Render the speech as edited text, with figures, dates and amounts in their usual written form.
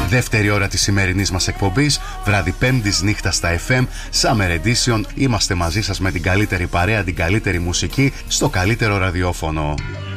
Δεύτερη ώρα της σημερινής μας εκπομπής, βράδυ Πέμπτης νύχτα στα FM, Summer Edition. Είμαστε μαζί σας με την καλύτερη παρέα, την καλύτερη μουσική, στο καλύτερο ραδιόφωνο.